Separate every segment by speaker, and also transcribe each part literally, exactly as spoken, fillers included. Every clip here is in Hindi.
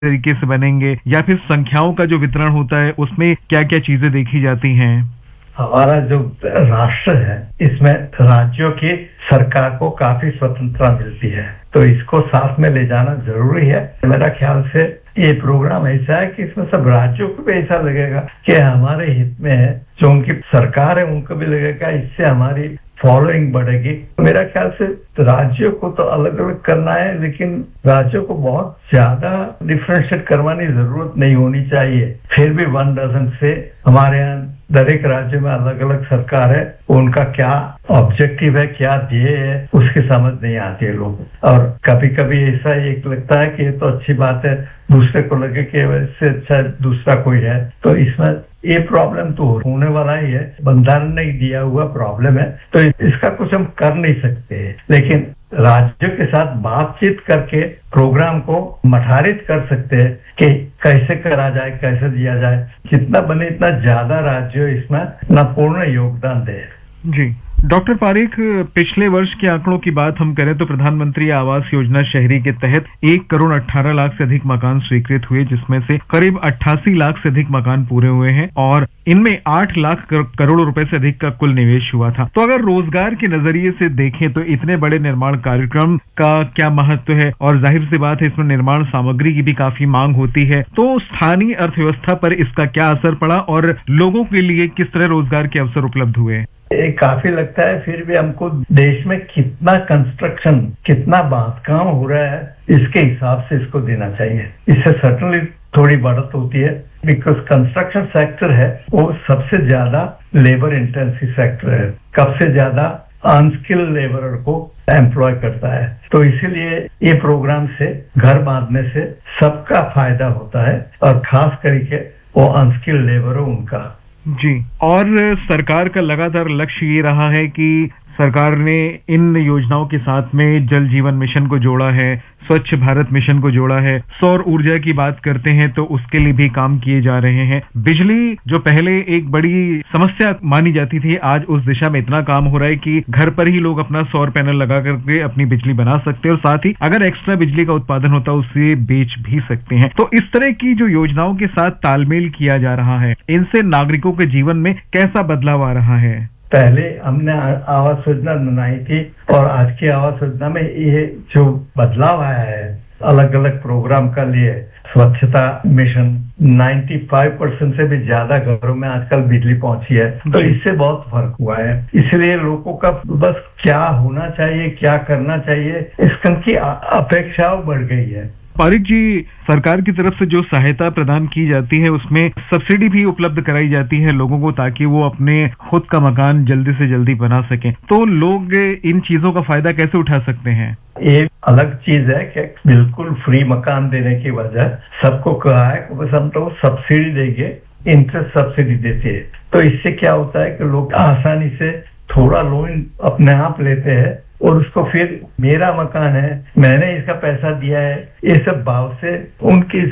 Speaker 1: तरीके से बनेंगे, या फिर संख्याओं का जो वितरण होता है उसमें क्या क्या चीजें देखी जाती हैं?
Speaker 2: हमारा जो राष्ट्र है इसमें राज्यों की सरकार को काफी स्वतंत्रता मिलती है, तो इसको साथ में ले जाना जरूरी है। मेरा ख्याल से ये प्रोग्राम ऐसा है कि इसमें सब राज्यों को भी ऐसा लगेगा कि हमारे हित में है, जो उनकी सरकार है उनको भी लगेगा इससे हमारी फॉलोइंग बढ़ेगी। मेरा ख्याल से राज्यों को तो अलग अलग करना है, लेकिन राज्यों को बहुत ज्यादा डिफरेंशिएट करवाने की जरूरत नहीं होनी चाहिए। फिर भी वन डजन से हमारे यहाँ दरेक राज्य में अलग अलग सरकार है, उनका क्या ऑब्जेक्टिव है, क्या ध्येय है, उसकी समझ नहीं आती है लोगों को। और कभी कभी ऐसा एक लगता है कि ये तो अच्छी बात है, दूसरे को लगे कि इससे अच्छा दूसरा कोई है, तो इसमें ये प्रॉब्लम तो होने वाला ही है। बंधारण नहीं दिया हुआ प्रॉब्लम है, तो इसका कुछ हम कर नहीं सकते, लेकिन राज्यों के साथ बातचीत करके प्रोग्राम को मठारित कर सकते हैं कि कैसे करा जाए, कैसे दिया जाए। जितना बने इतना ज्यादा राज्य इसमें अपना पूर्ण योगदान दे।
Speaker 1: जी डॉक्टर पारेख, पिछले वर्ष के आंकड़ों की बात हम करें तो प्रधानमंत्री आवास योजना शहरी के तहत एक करोड़ अट्ठारह लाख से अधिक मकान स्वीकृत हुए, जिसमें से करीब अट्ठासी लाख से अधिक मकान पूरे हुए हैं और इनमें आठ लाख करोड़ रुपए से अधिक का कुल निवेश हुआ था। तो अगर रोजगार के नजरिए से देखें तो इतने बड़े निर्माण कार्यक्रम का क्या महत्व है, और जाहिर सी बात है इसमें निर्माण सामग्री की भी काफी मांग होती है, तो स्थानीय अर्थव्यवस्था पर इसका क्या असर पड़ा और लोगों के लिए किस तरह रोजगार के अवसर उपलब्ध हुए?
Speaker 2: ये काफी लगता है, फिर भी हमको देश में कितना कंस्ट्रक्शन, कितना बांधकाम हो रहा है, इसके हिसाब से इसको देना चाहिए। इससे सर्टनली थोड़ी बढ़त होती है, बिकॉज कंस्ट्रक्शन सेक्टर है वो सबसे ज्यादा लेबर इंटेंसिव सेक्टर है, कब से ज्यादा अनस्किल्ड लेबरर को एम्प्लॉय करता है। तो इसीलिए ये प्रोग्राम से, घर बांधने से सबका फायदा होता है, और खास करके वो अनस्किल्ड लेबर हो उनका।
Speaker 1: जी, और सरकार का लगातार लक्ष्य ये रहा है कि सरकार ने इन योजनाओं के साथ में जल जीवन मिशन को जोड़ा है, स्वच्छ भारत मिशन को जोड़ा है, सौर ऊर्जा की बात करते हैं तो उसके लिए भी काम किए जा रहे हैं। बिजली जो पहले एक बड़ी समस्या मानी जाती थी, आज उस दिशा में इतना काम हो रहा है कि घर पर ही लोग अपना सौर पैनल लगा करके अपनी बिजली बना सकते हैं, और साथ ही अगर एक्स्ट्रा बिजली का उत्पादन होता है उसे बेच भी सकते हैं। तो इस तरह की जो योजनाओं के साथ तालमेल किया जा रहा है, इनसे नागरिकों के जीवन में कैसा बदलाव आ रहा है?
Speaker 2: पहले हमने आवास योजना बनाई थी, और आज की आवास योजना में ये जो बदलाव आया है अलग अलग प्रोग्राम का लिए, स्वच्छता मिशन पचानवे परसेंट से भी ज्यादा घरों में आजकल बिजली पहुंची है, तो इससे बहुत फर्क हुआ है। इसलिए लोगों का बस क्या होना चाहिए, क्या करना चाहिए, इसकी अपेक्षाओं बढ़ गई है।
Speaker 1: पारिक जी, सरकार की तरफ से जो सहायता प्रदान की जाती है उसमें सब्सिडी भी उपलब्ध कराई जाती है लोगों को, ताकि वो अपने खुद का मकान जल्दी से जल्दी बना सकें। तो लोग इन चीजों का फायदा कैसे उठा सकते हैं?
Speaker 2: एक अलग चीज है कि बिल्कुल फ्री मकान देने की वजह सबको कहा है कि बस हम तो सब्सिडी देंगे, इंटरेस्ट सब्सिडी देते हैं। तो इससे क्या होता है कि लोग आसानी से थोड़ा लोन अपने आप लेते हैं, और उसको फिर मेरा मकान है, मैंने इसका पैसा दिया है, ये सब भाव से उनकी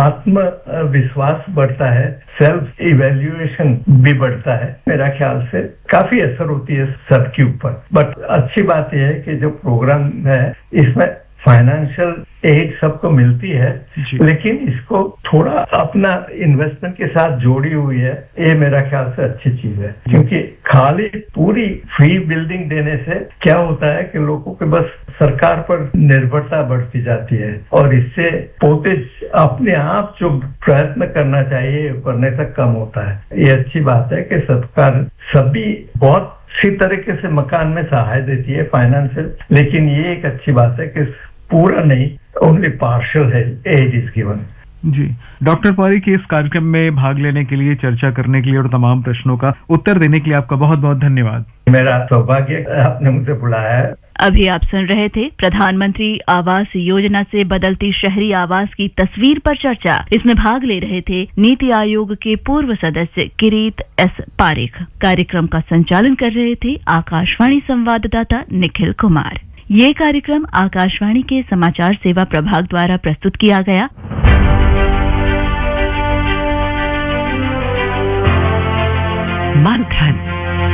Speaker 2: आत्मविश्वास बढ़ता है, सेल्फ इवेल्युएशन भी बढ़ता है। मेरा ख्याल से काफी असर होती है सबके ऊपर। बट अच्छी बात यह है कि जो प्रोग्राम है इसमें फाइनेंशियल एड सबको मिलती है, लेकिन इसको थोड़ा अपना इन्वेस्टमेंट के साथ जोड़ी हुई है, ये मेरा ख्याल से अच्छी चीज है। क्योंकि खाली पूरी फ्री बिल्डिंग देने से क्या होता है कि लोगों के बस सरकार पर निर्भरता बढ़ती जाती है, और इससे पोते अपने आप जो प्रयत्न करना चाहिए करने तक कम होता है। ये अच्छी बात है कि सरकार सभी बहुत सी तरीके से मकान में सहाय देती है फाइनेंशियल, लेकिन ये एक अच्छी बात है कि पूरा नहीं, ओनली पार्शियल है add is given.
Speaker 1: Ji doctor Parekh, इस कार्यक्रम में भाग लेने के लिए, चर्चा करने के लिए और तमाम प्रश्नों का उत्तर देने के लिए आपका बहुत बहुत धन्यवाद।
Speaker 2: मेरा सौभाग्य आपने मुझे बुलाया है।
Speaker 3: अभी आप सुन रहे थे प्रधानमंत्री आवास योजना से बदलती शहरी आवास की तस्वीर पर चर्चा। इसमें भाग ले रहे थे नीति आयोग के पूर्व सदस्य किरीट एस पारेख। कार्यक्रम का संचालन कर रहे थे आकाशवाणी संवाददाता निखिल कुमार। ये कार्यक्रम आकाशवाणी के समाचार सेवा प्रभाग द्वारा प्रस्तुत किया गया।
Speaker 4: मंथन